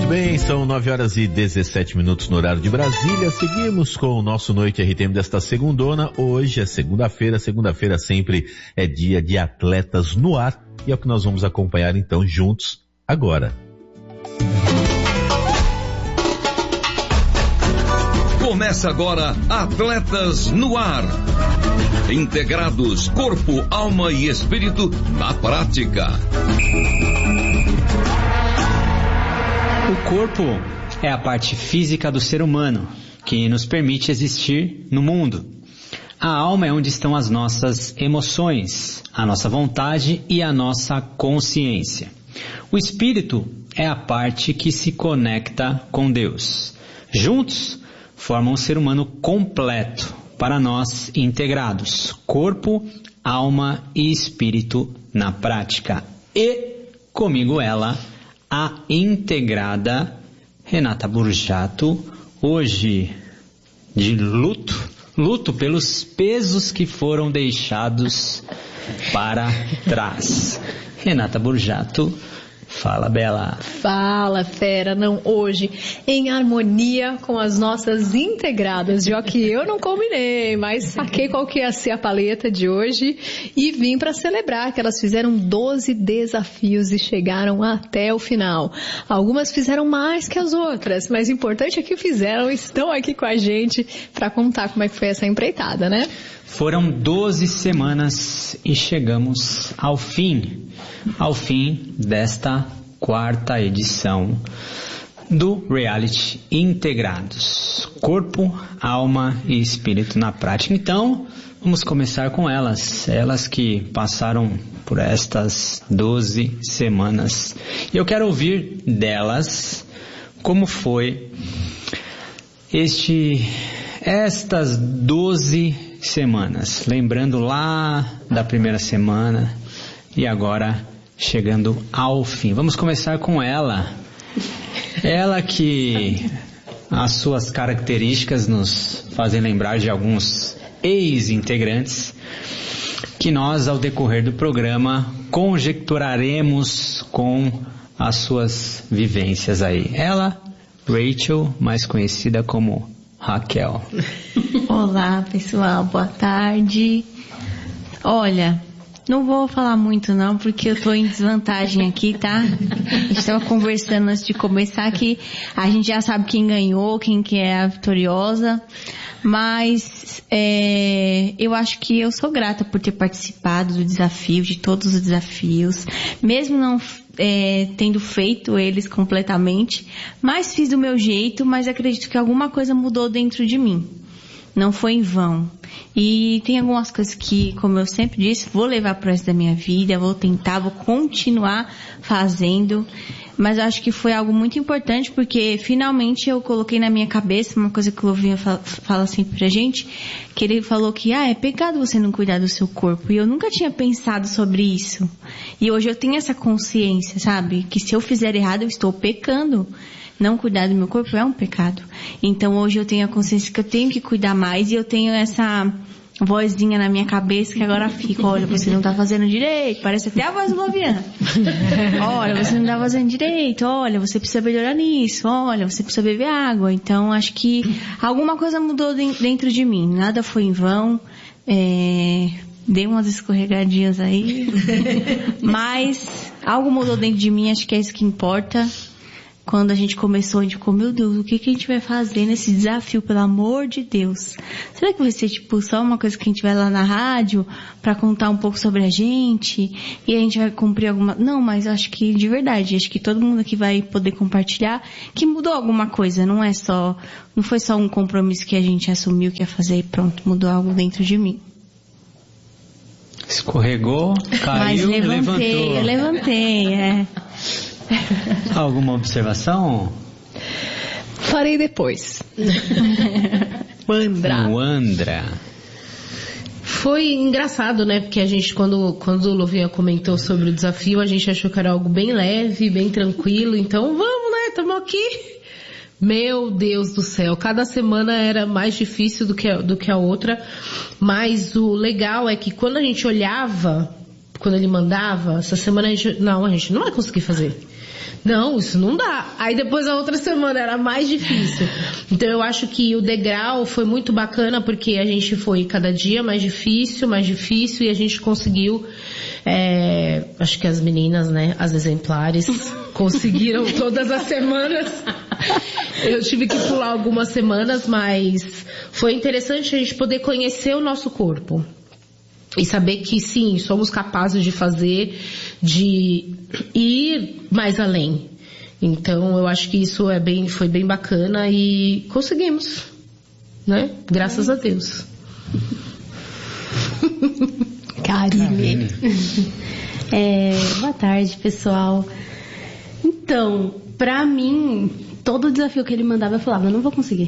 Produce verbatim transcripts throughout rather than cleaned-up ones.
Muito bem, são nove horas e dezessete minutos no horário de Brasília. Seguimos com o nosso Noite R T M desta segundona. Hoje é segunda-feira, segunda-feira sempre é dia de atletas no ar. E é o que nós vamos acompanhar então juntos agora. Começa agora Atletas no Ar. Integrados, corpo, alma e espírito na prática. O corpo é a parte física do ser humano, que nos permite existir no mundo. A alma é onde estão as nossas emoções, a nossa vontade e a nossa consciência. O espírito é a parte que se conecta com Deus. Juntos, formam um ser humano completo, para nós integrados, corpo, alma e espírito na prática. E comigo ela, a integrada Renata Burjato, hoje de luto, luto pelos pesos que foram deixados para trás. Renata Burjato, fala, Bela. Fala, fera. Não, hoje, em harmonia com as nossas integradas, já que eu não combinei, mas saquei qual que ia ser a paleta de hoje e vim para celebrar que elas fizeram doze desafios e chegaram até o final. Algumas fizeram mais que as outras, mas o importante é que fizeram e estão aqui com a gente para contar como é que foi essa empreitada, né? Foram doze semanas e chegamos ao fim, ao fim desta quarta edição do Reality Integrados, corpo, alma e espírito na prática. Então, vamos começar com elas, elas que passaram por estas doze semanas. E eu quero ouvir delas como foi este, estas doze semanas, lembrando lá da primeira semana e agora chegando ao fim. Vamos começar com ela, ela que as suas características nos fazem lembrar de alguns ex-integrantes que nós, ao decorrer do programa, conjecturaremos com as suas vivências aí. Ela, Rachel, mais conhecida como Raquel. Olá, pessoal, boa tarde. Olha, não vou falar muito não, porque eu tô em desvantagem aqui, tá? A gente estava conversando antes de começar que a gente já sabe quem ganhou, quem que é a vitoriosa, mas é, eu acho que eu sou grata por ter participado do desafio, de todos os desafios, mesmo não É, tendo feito eles completamente, mas fiz do meu jeito, mas acredito que alguma coisa mudou dentro de mim, não foi em vão, e tem algumas coisas que, como eu sempre disse, vou levar pro resto da minha vida, vou tentar, vou continuar fazendo, mas eu acho que foi algo muito importante, porque finalmente eu coloquei na minha cabeça uma coisa que o Lovinha fala, fala sempre pra gente, que ele falou que, ah, é pecado você não cuidar do seu corpo, e eu nunca tinha pensado sobre isso, e hoje eu tenho essa consciência, sabe, que se eu fizer errado eu estou pecando. Não cuidar do meu corpo é um pecado. Então hoje eu tenho a consciência que eu tenho que cuidar mais, e eu tenho essa vozinha na minha cabeça que agora fica, olha, você não tá fazendo direito, parece até a voz do Loviana. Olha, você não tá fazendo direito, olha, você precisa melhorar nisso, olha, você precisa beber água. Então acho que alguma coisa mudou dentro de mim, nada foi em vão, é... dei umas escorregadinhas aí, mas algo mudou dentro de mim, acho que é isso que importa. Quando a gente começou, a gente ficou, meu Deus, o que, que a gente vai fazer nesse desafio, pelo amor de Deus? Será que vai ser tipo só uma coisa que a gente vai lá na rádio pra contar um pouco sobre a gente e a gente vai cumprir alguma... Não, mas acho que de verdade, acho que todo mundo aqui vai poder compartilhar que mudou alguma coisa, não é só, não foi só um compromisso que a gente assumiu que ia fazer e pronto, mudou algo dentro de mim. Escorregou, caiu, mas levantei, levantou. Eu levantei, é. Alguma observação? Farei depois. Wandra. Wandra. Foi engraçado, né? Porque a gente, quando, quando o Lovinha comentou sobre o desafio, a gente achou que era algo bem leve, bem tranquilo. Então, vamos, né? Estamos aqui. Meu Deus do céu. Cada semana era mais difícil do que, a, do que a outra. Mas o legal é que quando a gente olhava, quando ele mandava, essa semana a gente... Não, a gente não vai conseguir fazer. Não, isso não dá. Aí depois a outra semana era mais difícil. Então eu acho que o degrau foi muito bacana porque a gente foi cada dia mais difícil, mais difícil e a gente conseguiu, é, acho que as meninas, né, as exemplares, conseguiram todas as semanas. Eu tive que pular algumas semanas, mas foi interessante a gente poder conhecer o nosso corpo. E saber que sim, somos capazes de fazer, de ir mais além. Então eu acho que isso é bem, foi bem bacana e conseguimos, né? Graças a Deus. Karine. É, boa tarde, pessoal. Então, pra mim, todo desafio que ele mandava eu falava, eu não vou conseguir.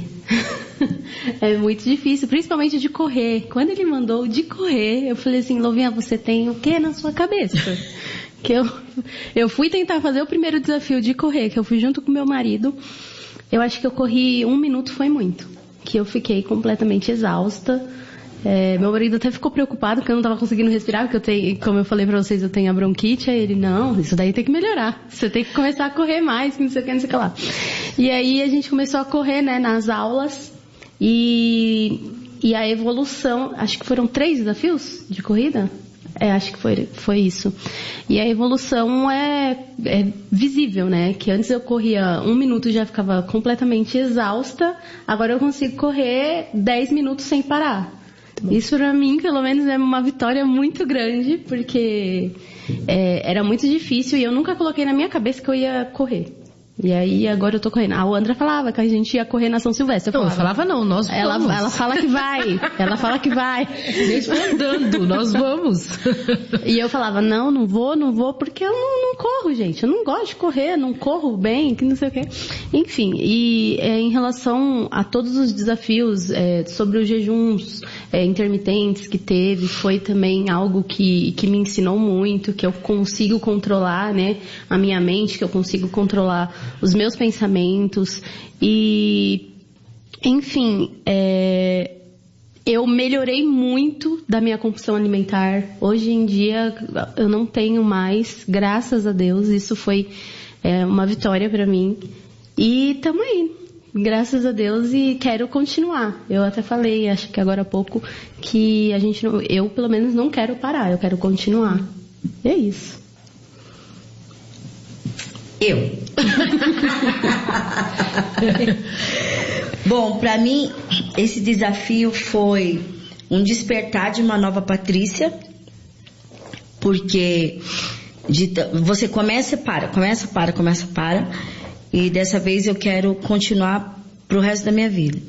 É muito difícil, principalmente de correr. Quando ele mandou de correr, eu falei assim, Louvinha, você tem o que na sua cabeça? Que eu, eu fui tentar fazer o primeiro desafio de correr, que eu fui junto com meu marido. Eu acho que eu corri um minuto, foi muito. Que eu fiquei completamente exausta. É, meu marido até ficou preocupado que eu não estava conseguindo respirar, porque eu tenho, como eu falei pra vocês, eu tenho a bronquite. Aí ele, não, isso daí tem que melhorar. Você tem que começar a correr mais, que não sei o que, não sei o que lá. E aí a gente começou a correr, né, nas aulas. E, e a evolução, acho que foram três desafios de corrida? É, acho que foi, foi isso. E a evolução é, é visível, né? Que antes eu corria um minuto e já ficava completamente exausta. Agora eu consigo correr dez minutos sem parar. Isso pra mim, pelo menos, é uma vitória muito grande, porque é, era muito difícil e eu nunca coloquei na minha cabeça que eu ia correr. E aí, agora eu tô correndo. A Andra falava que a gente ia correr na São Silvestre. Eu não, falava, eu falava não, nós vamos. Ela, ela fala que vai. Ela fala que vai. A gente vai andando, nós vamos. E eu falava, não, não vou, não vou, porque eu não, não corro, gente. Eu não gosto de correr, não corro bem, que não sei o quê. Enfim, e é, em relação a todos os desafios é, sobre os jejuns é, intermitentes que teve, foi também algo que, que me ensinou muito, que eu consigo controlar, né, a minha mente, que eu consigo controlar os meus pensamentos e, enfim, é, eu melhorei muito da minha compulsão alimentar. Hoje em dia eu não tenho mais, graças a Deus, isso foi é, uma vitória para mim e tamo aí, graças a Deus, e quero continuar. Eu até falei, acho que agora há pouco, que a gente, eu pelo menos não quero parar, eu quero continuar. E é isso. Eu. Bom, para mim, esse desafio foi um despertar de uma nova Patrícia, porque de, você começa e para, começa, para, começa, para, e dessa vez eu quero continuar pro resto da minha vida.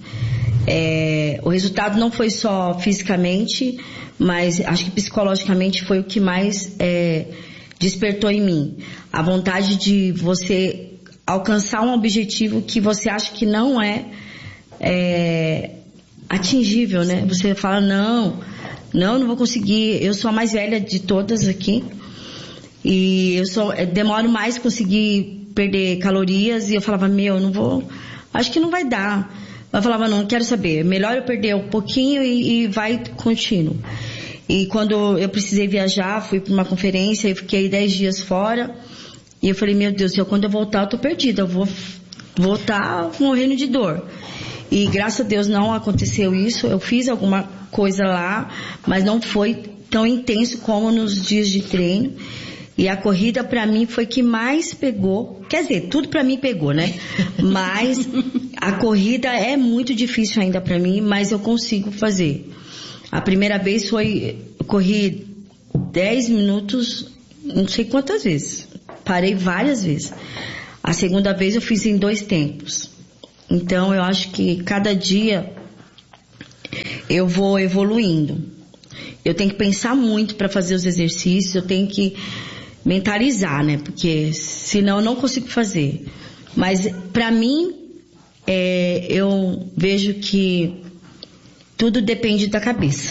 É, o resultado não foi só fisicamente, mas acho que psicologicamente foi o que mais é, despertou em mim. A vontade de você alcançar um objetivo que você acha que não é, é atingível, né? Você fala, não, não, não vou conseguir. Eu sou a mais velha de todas aqui. E eu sou, eu demoro mais conseguir perder calorias. E eu falava, meu, não vou, acho que não vai dar. Eu falava, não, não quero saber. Melhor eu perder um pouquinho e, e vai contínuo. E quando eu precisei viajar, fui para uma conferência e fiquei dez dias fora. E eu falei, meu Deus, eu, quando eu voltar eu tô perdida, eu vou voltar morrendo de dor. E graças a Deus não aconteceu isso, eu fiz alguma coisa lá, mas não foi tão intenso como nos dias de treino. E a corrida pra mim foi que mais pegou, quer dizer, tudo pra mim pegou, né? Mas a corrida é muito difícil ainda pra mim, mas eu consigo fazer. A primeira vez foi, eu corri dez minutos, não sei quantas vezes. Parei várias vezes. A segunda vez eu fiz em dois tempos. Então eu acho que cada dia eu vou evoluindo. Eu tenho que pensar muito para fazer os exercícios, eu tenho que mentalizar, né? Porque senão eu não consigo fazer. Mas para mim, é, eu vejo que tudo depende da cabeça.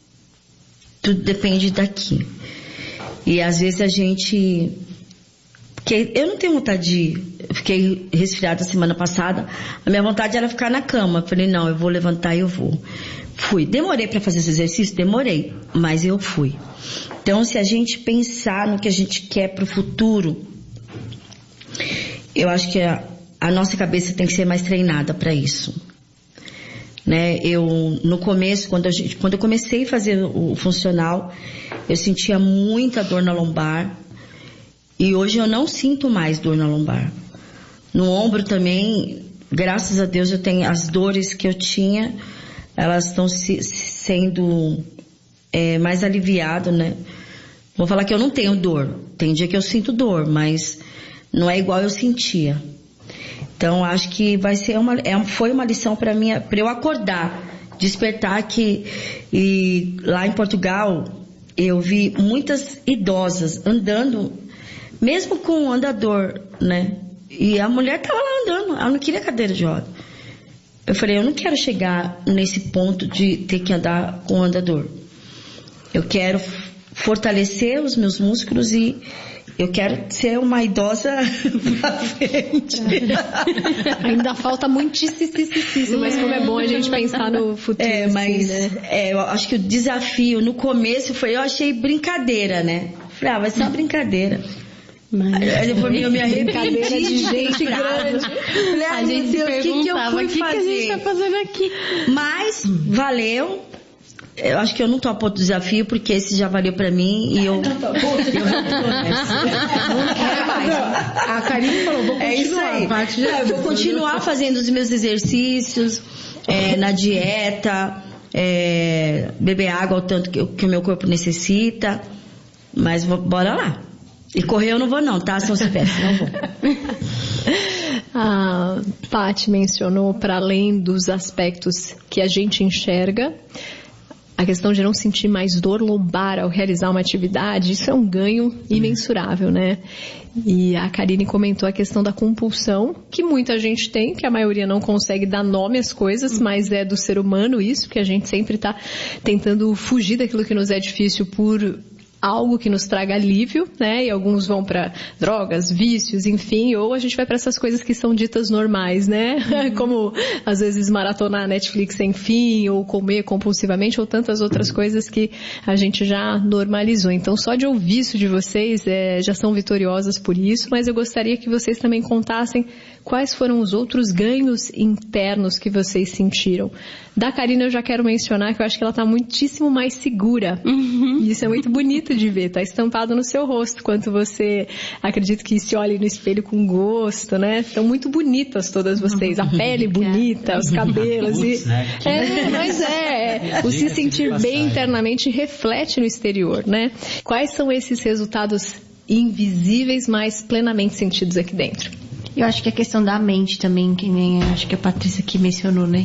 Tudo depende daqui. E às vezes a gente... Porque eu não tenho vontade de... Eu fiquei resfriada semana passada. A minha vontade era ficar na cama. Eu falei, não, eu vou levantar e eu vou. Fui. Demorei para fazer esse exercício? Demorei. Mas eu fui. Então, se a gente pensar no que a gente quer pro futuro, eu acho que a, a nossa cabeça tem que ser mais treinada para isso. Né? Eu, no começo, quando eu, quando eu comecei a fazer o funcional, eu sentia muita dor na lombar. E hoje eu não sinto mais dor na lombar. No ombro também, graças a Deus, eu tenho as dores que eu tinha, elas estão se, sendo é, mais aliviadas, né? Vou falar que eu não tenho dor. Tem dia que eu sinto dor, mas não é igual eu sentia. Então, acho que vai ser uma, é, foi uma lição para mim, para eu acordar, despertar que e lá em Portugal eu vi muitas idosas andando, mesmo com um andador, né? E a mulher estava lá andando, ela não queria cadeira de roda. Eu falei, eu não quero chegar nesse ponto de ter que andar com um andador. Eu quero fortalecer os meus músculos e eu quero ser uma idosa pra frente. Ainda falta muitíssimo, mas como é bom a gente pensar no futuro. É, mas assim, né? é, eu acho que o desafio no começo foi, eu achei brincadeira, né? Falei, ah, vai ser uma brincadeira. Mas aí depois eu me arrependi de gente grande. Falei, ah, a gente meu Deus, se o que, que eu fui o que fazer? Que a gente tá fazendo aqui? Mas valeu. Eu acho que eu não topo outro desafio, porque esse já valeu pra mim e eu... eu não quero mais. A Karine falou, vou continuar. É isso aí. É, eu vou continuar fazendo os meus exercícios, é, na dieta, é, beber água o tanto que, que o meu corpo necessita. Mas vou, bora lá. E correr eu não vou não, tá? São os pés, não vou. A Paty mencionou, para além dos aspectos que a gente enxerga, a questão de não sentir mais dor lombar ao realizar uma atividade, isso é um ganho imensurável, né? E a Karine comentou a questão da compulsão, que muita gente tem, que a maioria não consegue dar nome às coisas, mas é do ser humano isso, que a gente sempre está tentando fugir daquilo que nos é difícil por algo que nos traga alívio, né? E alguns vão para drogas, vícios, enfim, ou a gente vai para essas coisas que são ditas normais, né? Uhum. Como às vezes maratonar Netflix sem fim, ou comer compulsivamente, ou tantas outras coisas que a gente já normalizou. Então, só de ouvir isso de vocês, é, já são vitoriosas por isso, mas eu gostaria que vocês também contassem quais foram os outros ganhos internos que vocês sentiram. Da Karine eu já quero mencionar que eu acho que ela está muitíssimo mais segura. Uhum. E isso é muito bonito de ver, está estampado no seu rosto, quanto você, acredito que se olhe no espelho com gosto, né? Estão muito bonitas todas vocês, a pele bonita, os cabelos. E... É, mas é, o se sentir bem internamente reflete no exterior, né? Quais são esses resultados invisíveis, mas plenamente sentidos aqui dentro? Eu acho que a questão da mente também, que nem acho que a Patrícia aqui mencionou, né?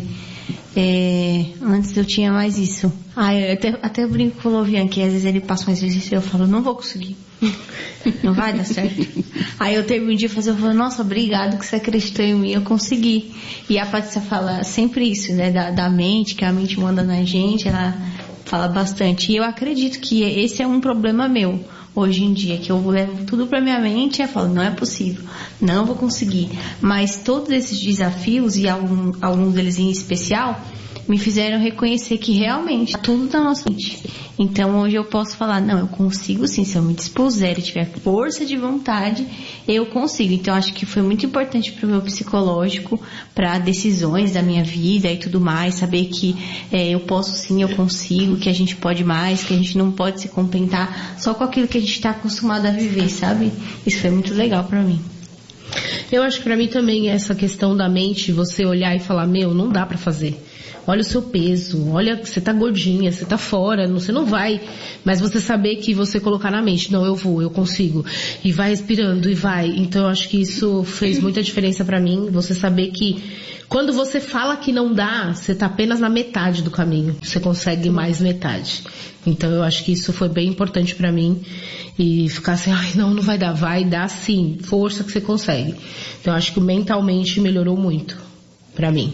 É, antes eu tinha mais isso. Ah, eu até, até eu brinco com o Lovian, que às vezes ele passa um exercício e eu falo, não vou conseguir. Não vai dar certo. Aí eu termino um dia fazer, eu falo, nossa, obrigado que você acreditou em mim, eu consegui. E a Patrícia fala sempre isso, né? Da, da mente, que a mente manda na gente, ela fala bastante. E eu acredito que esse é um problema meu. Hoje em dia, que eu levo tudo pra minha mente e eu falo, não é possível, não vou conseguir. Mas todos esses desafios, e algum, alguns deles em especial, me fizeram reconhecer que realmente tudo tá na nossa mente. Então hoje eu posso falar, não, eu consigo sim, se eu me dispuser e tiver força de vontade, eu consigo. Então acho que foi muito importante pro meu psicológico, para decisões da minha vida e tudo mais, saber que é, eu posso sim, eu consigo, que a gente pode mais, que a gente não pode se contentar só com aquilo que a gente tá acostumado a viver, sabe? Isso foi muito legal pra mim. Eu acho que pra mim também essa questão da mente, você olhar e falar, meu, não dá pra fazer. Olha o seu peso, olha, você tá gordinha, você tá fora, você não vai. Mas você saber que você colocar na mente, não, eu vou, eu consigo. E vai respirando e vai. Então eu acho que isso fez muita diferença pra mim. Você saber que quando você fala que não dá, você tá apenas na metade do caminho. Você consegue mais metade. Então eu acho que isso foi bem importante pra mim. E ficar assim, ai não, não vai dar. Vai dar sim, força que você consegue. Então eu acho que mentalmente melhorou muito pra mim.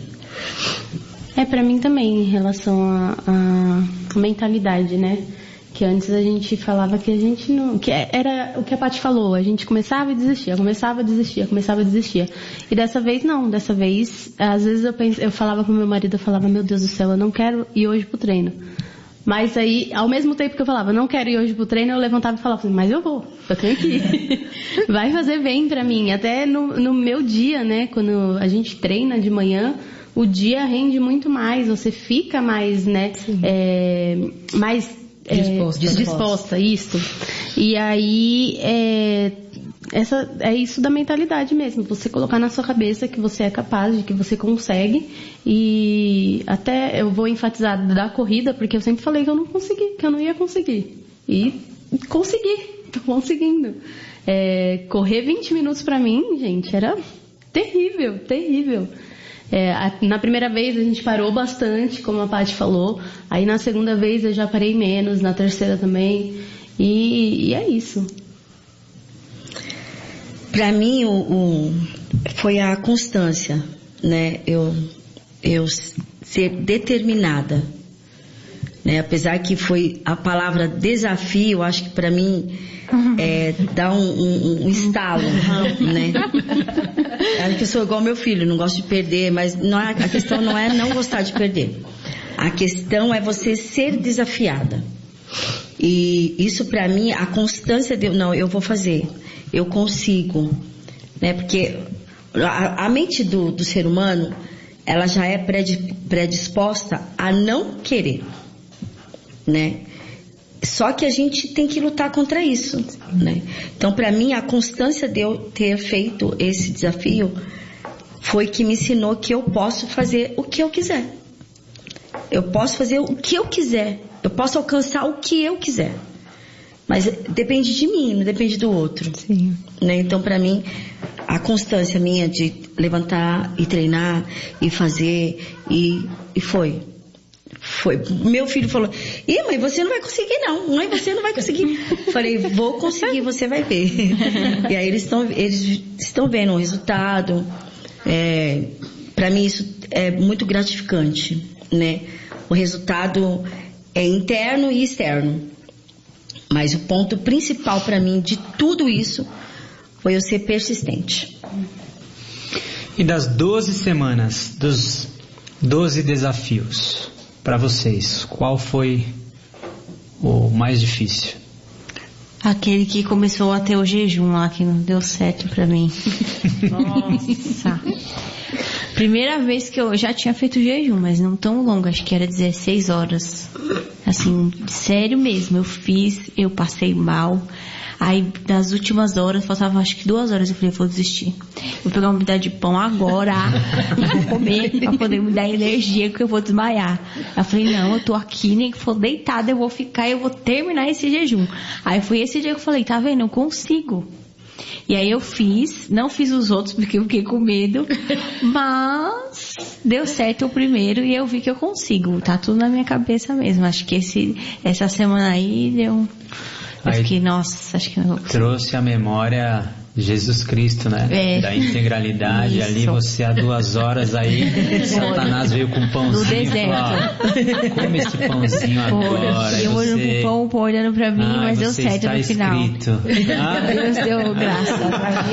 É, pra mim também, em relação à mentalidade, né? Que antes a gente falava que a gente não... Que era o que a Paty falou, a gente começava e desistia, começava e desistia, começava e desistia. E dessa vez não, dessa vez, às vezes eu, pens, eu falava com meu marido, eu falava, meu Deus do céu, eu não quero ir hoje pro treino. Mas aí, ao mesmo tempo que eu falava, não quero ir hoje pro treino, eu levantava e falava assim, mas eu vou, eu tenho que ir. Vai fazer bem pra mim. Até no, no meu dia, né, quando a gente treina de manhã, o dia rende muito mais, você fica mais, né, é, mais é, disposta, disposta, isso. E aí, é, essa, é isso da mentalidade mesmo, você colocar na sua cabeça que você é capaz, de que você consegue. E até eu vou enfatizar da corrida, porque eu sempre falei que eu não consegui, que eu não ia conseguir. E consegui, tô conseguindo. É, correr vinte minutos pra mim, gente, era terrível, terrível. É, a, na primeira vez a gente parou bastante, como a Paty falou. Aí na segunda vez eu já parei menos, na terceira também. E, e é isso. Pra mim, o, o, foi a constância, né? Eu, eu ser determinada, né? Apesar que foi a palavra desafio, acho que pra mim é, dá um, um, um estalo, né? É uma pessoa igual meu filho, não gosta de perder, mas não é, a questão não é não gostar de perder. A questão é você ser desafiada. E isso pra mim, a constância de, não, eu vou fazer, eu consigo, né? Porque a, a mente do, do ser humano, ela já é predisposta a não querer, né? Só que a gente tem que lutar contra isso, né? Então, pra mim, a constância de eu ter feito esse desafio foi que me ensinou que eu posso fazer o que eu quiser. Eu posso fazer o que eu quiser. Eu posso alcançar o que eu quiser. Mas depende de mim, não depende do outro. Sim. Né? Então, pra mim, a constância minha de levantar e treinar e fazer, e, e foi. Foi. Meu filho falou, ih, mãe, você não vai conseguir não. Mãe, você não vai conseguir. Falei, vou conseguir, você vai ver. E aí eles estão eles estão vendo o resultado. É, pra mim isso é muito gratificante, né? O resultado é interno e externo. Mas o ponto principal pra mim de tudo isso foi eu ser persistente. E das doze semanas, dos doze desafios, para vocês, qual foi o mais difícil? Aquele que começou a ter o jejum lá, que não deu certo pra mim. Nossa. Primeira vez que eu já tinha feito jejum, mas não tão longo, acho que era dezesseis horas. Assim, sério mesmo, eu fiz, eu passei mal. Aí, nas últimas horas, faltava acho que duas horas, eu falei, eu vou desistir. Vou pegar uma pedaço de pão agora e vou comer pra poder me dar energia, que eu vou desmaiar. Eu falei, não, eu tô aqui, nem que for deitada, eu vou ficar e eu vou terminar esse jejum. Aí foi esse dia que eu falei, tá vendo, eu consigo. E aí eu fiz, não fiz os outros porque eu fiquei com medo, mas deu certo o primeiro e eu vi que eu consigo. Tá tudo na minha cabeça mesmo. Acho que esse, essa semana aí deu... Eu Aí fiquei, nossa, acho que eu não vou conseguir. Trouxe a memória de Jesus Cristo, né? É. Da integralidade. Isso. Ali você há duas horas aí, Satanás veio com um pãozinho. No deserto. Falou, ó, come esse pãozinho agora. E eu olhando você... pro pão, o pão olhando pra mim, ah, mas deu você certo está no final. escrito. Ah. Deus deu graça pra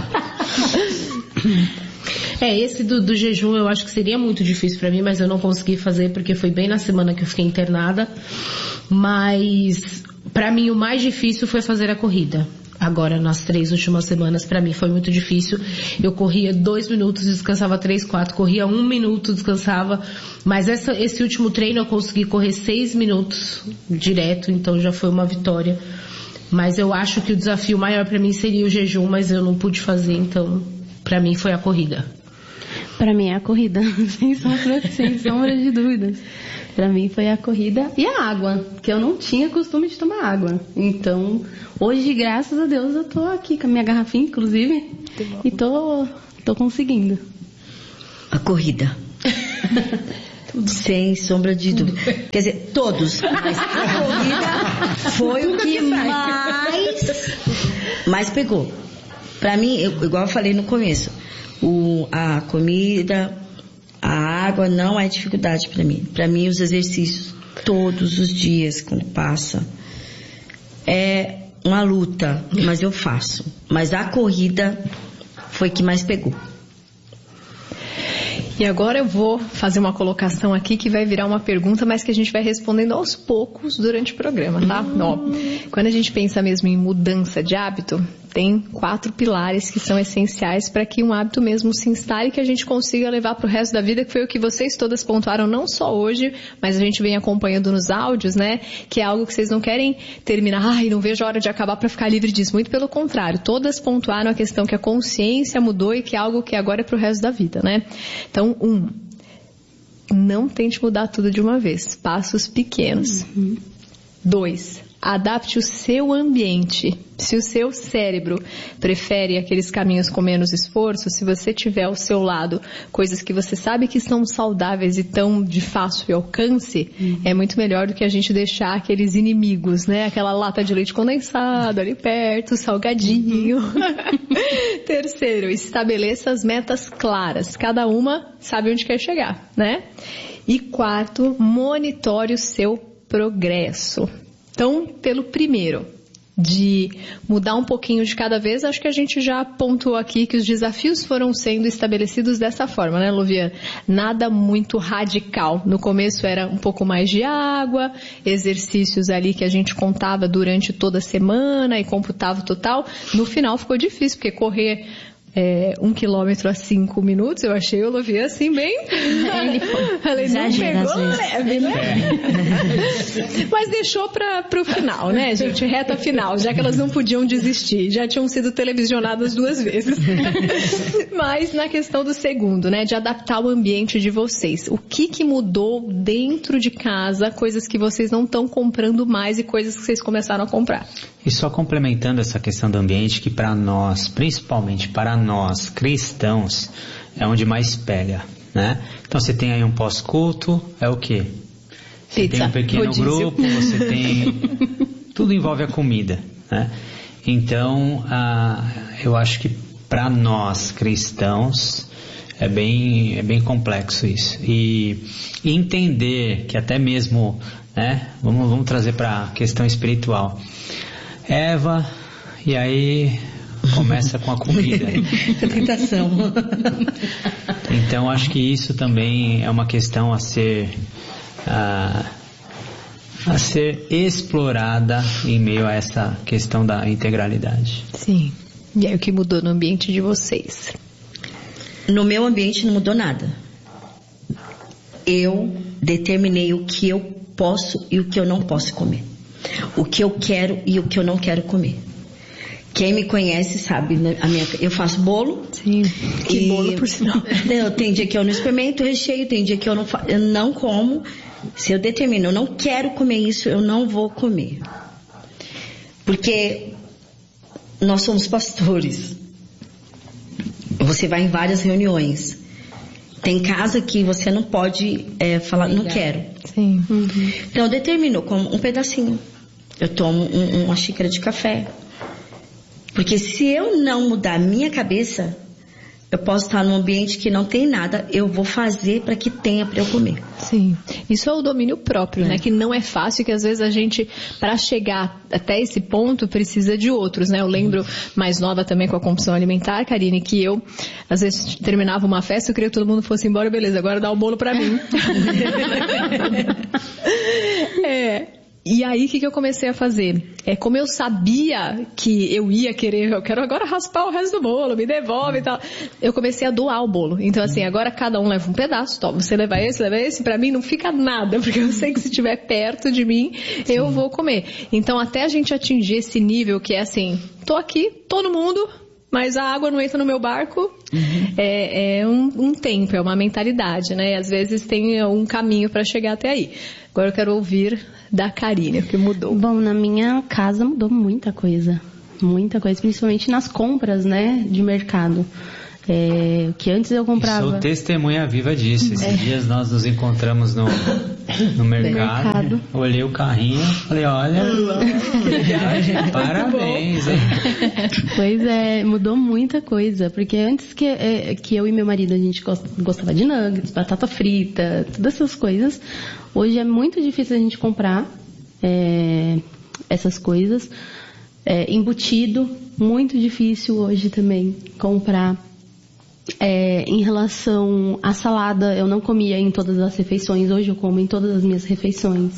mim. É, esse do, do jejum eu acho que seria muito difícil pra mim, mas eu não consegui fazer porque foi bem na semana que eu fiquei internada. Mas pra mim o mais difícil foi fazer a corrida. Agora, nas três últimas semanas, pra mim foi muito difícil. Eu corria dois minutos, descansava três, quatro. Corria um minuto, descansava. Mas essa, esse último treino eu consegui correr seis minutos direto, então já foi uma vitória. Mas eu acho que o desafio maior pra mim seria o jejum, mas eu não pude fazer, então pra mim foi a corrida. Pra mim é a corrida, sem sombra, sem sombra de dúvidas. Pra mim foi a corrida e a água, que eu não tinha costume de tomar água. Então, hoje, graças a Deus, eu tô aqui com a minha garrafinha, inclusive, e tô, tô conseguindo. A corrida. Sem sombra de dúvida. Quer dizer, todos. Mas a corrida foi o que mais, mais pegou. Pra mim, eu, igual eu falei no começo, o, a comida, a água não é dificuldade pra mim. Pra mim, os exercícios todos os dias, quando passa, é uma luta, mas eu faço. Mas a corrida foi que mais pegou. E agora eu vou fazer uma colocação aqui que vai virar uma pergunta, mas que a gente vai respondendo aos poucos durante o programa, tá? Hum. Ó, quando a gente pensa mesmo em mudança de hábito, tem quatro pilares que são essenciais para que um hábito mesmo se instale e que a gente consiga levar para o resto da vida, que foi o que vocês todas pontuaram, não só hoje, mas a gente vem acompanhando nos áudios, né? Que é algo que vocês não querem terminar, ai, não vejo a hora de acabar para ficar livre disso. Muito pelo contrário, todas pontuaram a questão que a consciência mudou e que é algo que agora é para o resto da vida, né? Então, um, não tente mudar tudo de uma vez, passos pequenos. Uhum. Dois, adapte o seu ambiente. Se o seu cérebro prefere aqueles caminhos com menos esforço, se você tiver ao seu lado coisas que você sabe que são saudáveis e tão de fácil alcance, uhum. é muito melhor do que a gente deixar aqueles inimigos, né? Aquela lata de leite condensado ali perto, salgadinho. Terceiro, estabeleça as metas claras. Cada uma sabe onde quer chegar, né? E quarto, monitore o seu progresso. Então, pelo primeiro, de mudar um pouquinho de cada vez, acho que a gente já pontuou aqui que os desafios foram sendo estabelecidos dessa forma, né, Lovian? Nada muito radical. No começo era um pouco mais de água, exercícios ali que a gente contava durante toda a semana e computava o total. No final ficou difícil, porque correr É, um quilômetro a cinco minutos, eu achei o Lovian assim bem... Ele Falei, não pegou leve, né? É. Mas deixou para pro final, né, gente? Reta final, já que elas não podiam desistir. Já tinham sido televisionadas duas vezes. Mas na questão do segundo, né, de adaptar o ambiente de vocês. O que que mudou dentro de casa, coisas que vocês não estão comprando mais e coisas que vocês começaram a comprar? E só complementando essa questão do ambiente, que para nós, principalmente para nós cristãos, é onde mais pega, né? Então você tem aí um pós-culto, é o quê? Você Pizza, tem um pequeno rodízio. grupo, você tem... Tudo envolve a comida, né? Então, ah, eu acho que para nós cristãos é bem, é bem complexo isso. E, e entender que até mesmo, né? Vamos, vamos trazer para a questão espiritual. Eva, e aí começa com a comida. A tentação. Então acho que isso também é uma questão a ser a, a ser explorada em meio a essa questão da integralidade. Sim. E aí o que mudou no ambiente de vocês? No meu ambiente não mudou nada. Eu determinei o que eu posso e o que eu não posso comer. O que eu quero e o que eu não quero comer. Quem me conhece sabe, né? A minha, eu faço bolo. Sim, que e, bolo por sinal. Não, tem dia que eu não experimento o recheio, tem dia que eu não, eu não como. Se eu determino, eu não quero comer isso, eu não vou comer. Porque nós somos pastores. Você vai em várias reuniões. Tem casa que você não pode é, falar, não quero. Sim. Uhum. Então eu determino, eu como um pedacinho. Eu tomo um, uma xícara de café. Porque se eu não mudar a minha cabeça, eu posso estar num ambiente que não tem nada, eu vou fazer para que tenha para eu comer. Sim, isso é o domínio próprio, é. né? Que não é fácil, que às vezes a gente, para chegar até esse ponto, precisa de outros, né? Eu lembro, mais nova também com a compulsão alimentar, Karine, que eu, às vezes, terminava uma festa, eu queria que todo mundo fosse embora, beleza, agora dá o bolo para mim. é... E aí, o que, que eu comecei a fazer? É, como eu sabia que eu ia querer, eu quero agora raspar o resto do bolo, me devolve e tal. Eu comecei a doar o bolo. Então, assim, agora cada um leva um pedaço, toma, você leva esse, leva esse. Pra mim não fica nada, porque eu sei que se estiver perto de mim, Sim. eu vou comer. Então, até a gente atingir esse nível que é assim, tô aqui, todo mundo, mas a água não entra no meu barco, uhum. é, é um, um tempo, é uma mentalidade, né? E às vezes tem um caminho para chegar até aí. Agora eu quero ouvir da Karine, o que mudou. Bom, na minha casa mudou muita coisa, muita coisa, principalmente nas compras, né, de mercado. É, que antes eu comprava... Sou testemunha viva disso. Esses é. dias nós nos encontramos no, no mercado, mercado, olhei o carrinho, falei, olha, parabéns, hein? Pois é, mudou muita coisa, porque antes que, é, que eu e meu marido, a gente gostava de nuggets, batata frita, todas essas coisas, hoje é muito difícil a gente comprar é, essas coisas. É, embutido, muito difícil hoje também comprar. É, em relação à salada, eu não comia em todas as refeições, hoje eu como em todas as minhas refeições.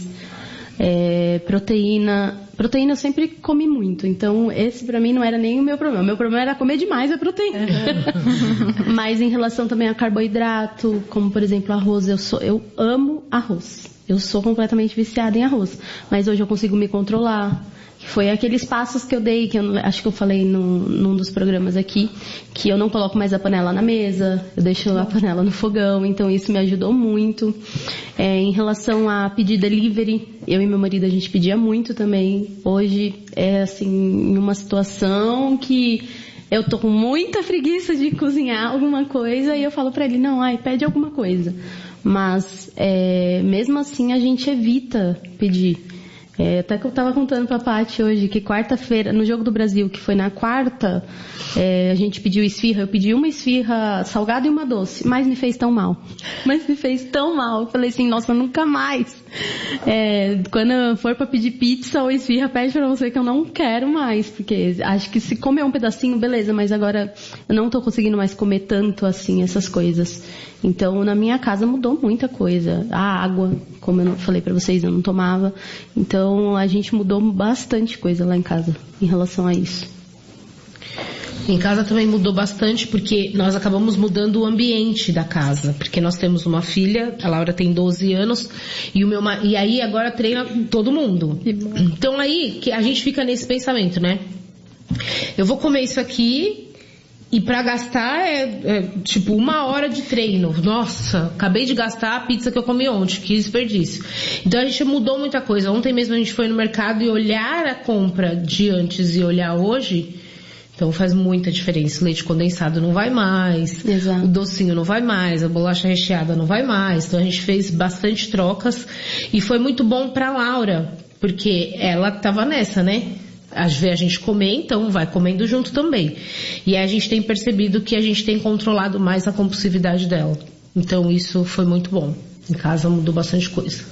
É, proteína, proteína eu sempre comi muito, então esse pra mim não era nem o meu problema. O meu problema era comer demais a proteína. Uhum. Mas em relação também a carboidrato, como por exemplo arroz, eu, sou, eu amo arroz. Eu sou completamente viciada em arroz, mas hoje eu consigo me controlar. Foi aqueles passos que eu dei, que eu acho que eu falei num, num dos programas aqui, que eu não coloco mais a panela na mesa, eu deixo a panela no fogão, então isso me ajudou muito. É, em relação a pedir delivery, eu e meu marido a gente pedia muito também. Hoje é assim, em uma situação que eu tô com muita preguiça de cozinhar alguma coisa e eu falo pra ele, não, ai, pede alguma coisa. Mas é, mesmo assim a gente evita pedir. É, até que eu tava contando pra Paty hoje que quarta-feira, no Jogo do Brasil, que foi na quarta, é, a gente pediu esfirra, eu pedi uma esfirra salgada e uma doce, mas me fez tão mal. Mas me fez tão mal. Eu falei assim, nossa, nunca mais. É, quando eu for pra pedir pizza ou esfirra, pede pra você que eu não quero mais, porque acho que se comer um pedacinho, beleza, mas agora eu não tô conseguindo mais comer tanto assim, essas coisas. Então, na minha casa mudou muita coisa. A água, como eu não falei pra vocês, eu não tomava. Então, a gente mudou bastante coisa lá em casa em relação a isso. Em casa também mudou bastante porque nós acabamos mudando o ambiente da casa. Porque nós temos uma filha, a Laura tem doze anos, e, o meu, e aí agora treina todo mundo. Então aí que a gente fica nesse pensamento, né? Eu vou comer isso aqui... E pra gastar é, é tipo uma hora de treino. Nossa, acabei de gastar a pizza que eu comi ontem, que desperdício. Então a gente mudou muita coisa. Ontem mesmo a gente foi no mercado e olhar a compra de antes e olhar hoje, então faz muita diferença. O leite condensado não vai mais, Exato. O docinho não vai mais, a bolacha recheada não vai mais. Então a gente fez bastante trocas e foi muito bom pra Laura, porque ela tava nessa, né? Às vezes a gente comer, então vai comendo junto também. E aí a gente tem percebido que a gente tem controlado mais a compulsividade dela. Então isso foi muito bom. Em casa mudou bastante coisa.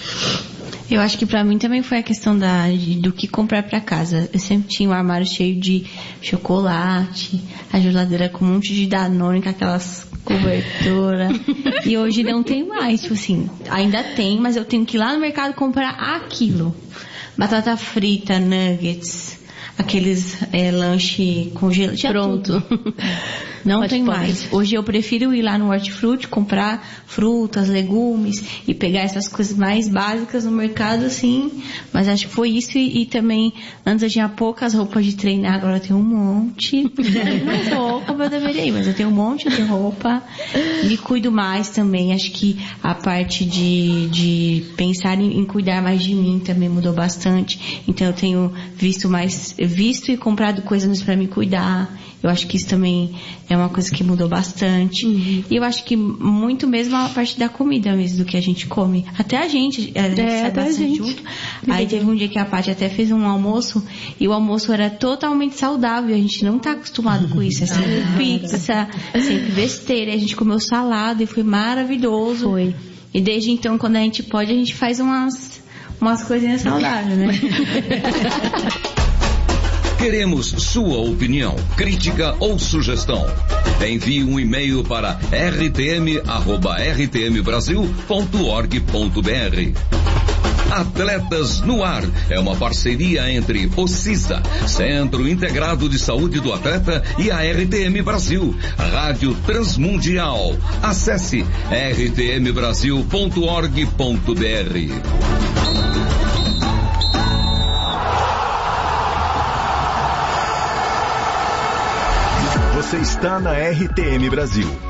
Eu acho que pra mim também foi a questão da, de, do que comprar pra casa. Eu sempre tinha um armário cheio de chocolate, a geladeira com um monte de Danone, com aquelas coberturas. E hoje não tem mais. Tipo assim, ainda tem, mas eu tenho que ir lá no mercado comprar aquilo. Batata frita, nuggets, aqueles é, lanche congelado. Pronto. Não pode, tem pode. mais. Hoje eu prefiro ir lá no Hortifruti, comprar frutas, legumes e pegar essas coisas mais básicas no mercado, assim. Mas acho que foi isso e, e também, antes eu tinha poucas roupas de treinar, agora eu tenho um monte. Não vou como eu deveria ir, mas eu tenho um monte de roupa. E cuido mais também. Acho que a parte de, de pensar em, em cuidar mais de mim também mudou bastante. Então eu tenho visto mais, visto e comprado coisas para me cuidar. Eu acho que isso também é uma coisa que mudou bastante. Uhum. E eu acho que muito mesmo a parte da comida mesmo, do que a gente come. Até a gente, a gente é, sai até bastante a gente. junto. Aí teve um dia que a Paty até fez um almoço, e o almoço era totalmente saudável. A gente não tá acostumado com isso. É sempre ah, pizza, sempre besteira. A gente comeu salada e foi maravilhoso. Foi. E desde então, quando a gente pode, a gente faz umas, umas coisinhas saudáveis, né? Queremos sua opinião, crítica ou sugestão. Envie um e-mail para r t m arroba r t m brasil ponto org ponto b r. Atletas no Ar é uma parceria entre o CISA, Centro Integrado de Saúde do Atleta, e a R T M Brasil, Rádio Transmundial. Acesse r t m brasil ponto org ponto b r. Você está na R T M Brasil.